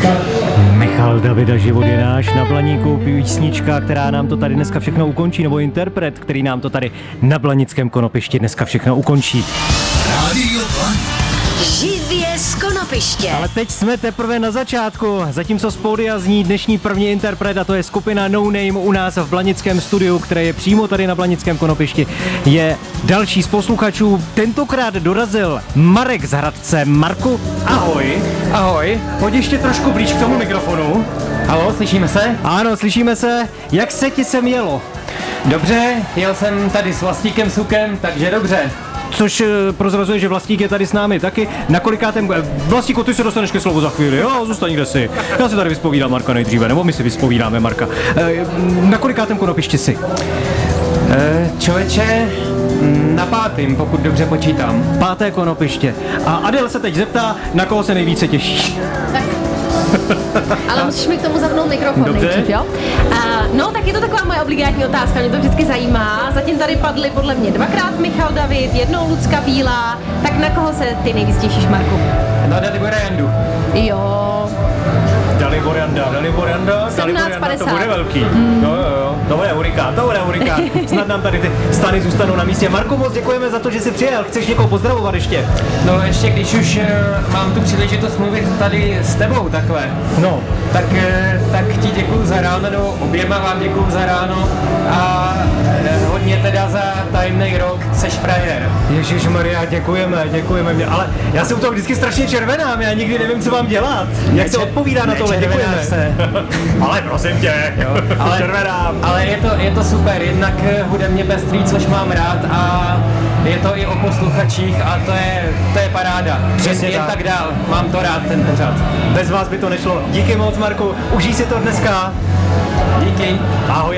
Michal David a život je náš na Blaníku, písnička, která nám to tady dneska všechno ukončí, nebo interpret, který nám to tady na Blanickém konopišti dneska všechno ukončí. Rádio Blaník. Živě z konopiště. Ale teď jsme teprve na začátku, zatímco z pódia zní dnešní první interpret, a to je skupina No Name u nás v Blanickém studiu, které je přímo tady na Blanickém konopišti. Je další z posluchačů, tentokrát dorazil Marek z Hradce. Marku, ahoj. Ahoj. Pojď ještě trošku blíž k tomu mikrofonu. Halo, slyšíme se? Ano, slyšíme se. Jak se ti sem jelo? Dobře, jel jsem tady s Vlastíkem Sukem, takže dobře. Což prozrazuje, že Vlastík je tady s námi taky. Na kolikátém... Vlastíku, ty se dostaneš ke slovu za chvíli, jo? Zůstaň kde jsi. Já si tady vyspovídám Marka nejdříve, nebo my si vyspovídáme Marka. Na kolikátém konopišti jsi? Člověče, na 5., pokud dobře počítám. 5. konopiště. A Adel se teď zeptá, na koho se nejvíce těší. Ale musíš mi k tomu zapnout mikrofon nejdřív, jo? No, tak je to taková moje obligátní otázka, mě to vždycky zajímá. Zatím tady padly podle mě 2krát Michal David, 1 Lucka Bílá. Tak na koho se ty nejvíc těšíš, Marku? Na Dalibora Jandu. Jo. Dalibor Janda, to bude velký. Jo, to bude hurikán. Snad nám tady ty stany zůstanou na místě. Marku, moc děkujeme za to, že jsi přijel. Chceš někoho pozdravovat ještě? No ještě když už mám tu příležitost mluvit tady s tebou takhle. No. Tak ti děkuju za ráno, nebo oběma vám děkuju za ráno a hodně teda za tajemný rok, seš frajer. Ježišmarja, děkujeme, ale já jsem u toho vždycky strašně červenám, já nikdy nevím, co mám dělat. Jak se odpovídá na tohle, děkujeme. Ale prosím tě, ale červenám. Ale je to super, jednak hudebně pestrý, což mám rád, a je to i o posluchačích a to je paráda. Přesně jen tak dál, mám to rád, ten pořad. Bez vás by to nešlo. Díky moc, Marku, užij si to dneska. Díky. Ahoj.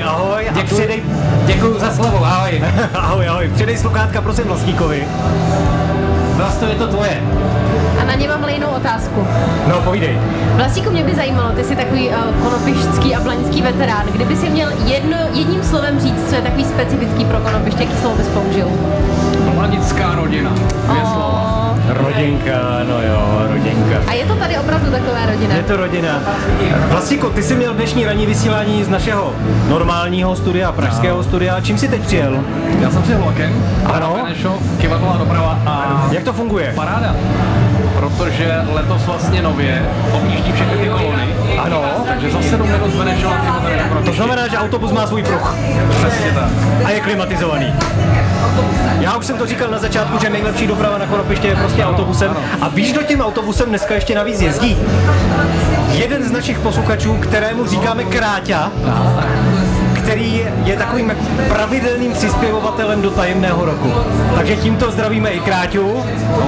Děkuju za slovo, ahoj. ahoj. Předej sluchátka, prosím, Vlastníkovi. Vlastně je to tvoje. A na ně mám jinou otázku. No, povídej. Vlastíku, mě by zajímalo, ty jsi takový konopištský a blanický veterán. Kdyby si měl jedním slovem říct, co je takový specifický pro konopiště, jaký slovo bys použil? Blanická rodina. 2 slova. Rodinka, no jo, rodinka. A je to tady opravdu taková rodina? Je to rodina. Vlastíku, ty jsi měl dnešní ranní vysílání z našeho normálního studia, pražského studia. Čím jsi teď přijel? Já jsem si vlakem. Ano. Benešov, kivadlová doprava a... Jak to funguje? Paráda. Protože letos vlastně nově objíždí všechny ty kolony. Ano. Takže za 7 minut z Benešova přímo tady na To znamená, že autobus má svůj pruh. Přesně tak. A je klimatizovaný. Já už jsem to říkal na začátku, že nejlepší doprava na konopiště je prostě autobusem. A víš, kdo tím autobusem dneska ještě navíc jezdí? Jeden z našich posluchačů, kterému říkáme Kráťa, který je takovým pravidelným přispěvovatelem do tajemného roku. Takže tímto zdravíme i Kráťu.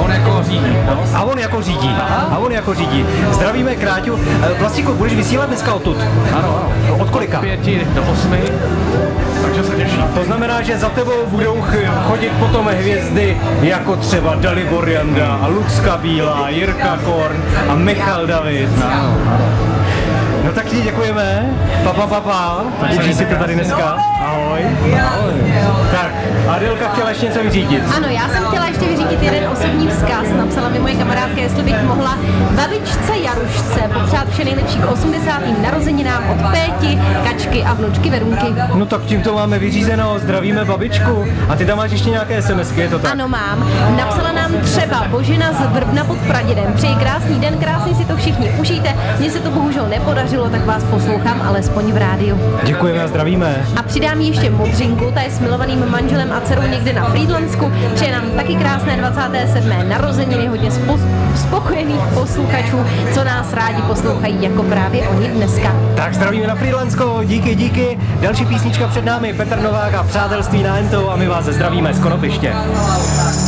A on jako řídí. Zdravíme Kráťu. Vlastíku, budeš vysílat dneska odtud? Ano. Od kolika? Od 5 do 8. Takže se těším. To znamená, že za tebou budou chodit potom hvězdy jako třeba Dalibor Janda a Lucka Bílá, Jirka Korn a Michal David. No tak ti děkujeme. Pa. Užij si to tady dneska. Ahoj. Tak, Adelka chtěla ještě něco vyřídit. Ano, já jsem chtěla ještě vyřídit jeden osobní vzkaz. Napsala mi moje kamarádka, jestli bych mohla babičce Jarušce popřát vše nejlepší k 80. narozeninám od Péti, Kačky a vnučky Verunky. No tak tímto máme vyřízeno, zdravíme babičku. A ty tam máš ještě nějaké SMSky, je to tak? Ano, mám. Napsala nám třeba Božena z Vrbna pod Pradědem. Přeji krásný den, krásně si to všichni užijte. Mně se to bohužel nepodařilo, tak vás poslouchám alespoň v rádiu. Děkujeme a zdravíme. A přidám ještě Modřinku, ta je s milovaným manželem a dcerou někde na Frýdlansku. Přeje nám taky krásné 27. narozeniny, hodně spokojených posluchačů, co nás rádi poslouchají, jako právě oni dneska. Tak zdravíme na Frýdlansko, díky. Další písnička před námi, Petr Novák a Přátelství na Entou, a my vás zdravíme z konopiště.